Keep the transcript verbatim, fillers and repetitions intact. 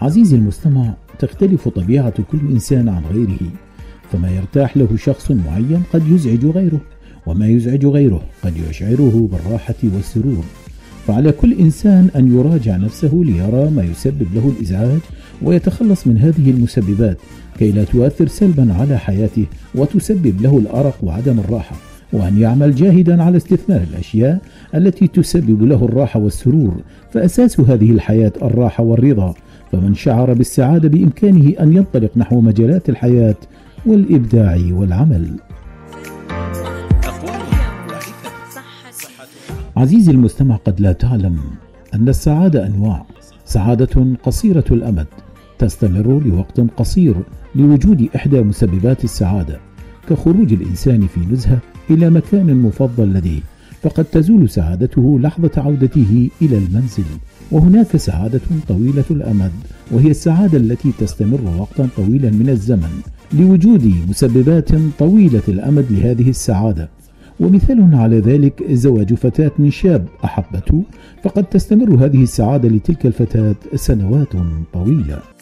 عزيزي المستمع، تختلف طبيعة كل إنسان عن غيره، فما يرتاح له شخص معين قد يزعج غيره، وما يزعج غيره قد يشعره بالراحة والسرور. فعلى كل إنسان أن يراجع نفسه ليرى ما يسبب له الإزعاج ويتخلص من هذه المسببات كي لا تؤثر سلبا على حياته وتسبب له الأرق وعدم الراحة، وأن يعمل جاهدا على استثمار الأشياء التي تسبب له الراحة والسرور، فأساس هذه الحياة الراحة والرضا. فمن شعر بالسعادة بإمكانه أن ينطلق نحو مجالات الحياة والإبداع والعمل. عزيزي المستمع، قد لا تعلم أن السعادة أنواع. سعادة قصيرة الأمد تستمر لوقت قصير لوجود إحدى مسببات السعادة، كخروج الإنسان في نزهة إلى مكان مفضل لديه، فقد تزول سعادته لحظة عودته إلى المنزل. وهناك سعادة طويلة الأمد، وهي السعادة التي تستمر وقتا طويلا من الزمن لوجود مسببات طويلة الأمد لهذه السعادة. ومثال على ذلك زواج فتاة من شاب أحبته، فقد تستمر هذه السعادة لتلك الفتاة سنوات طويلة.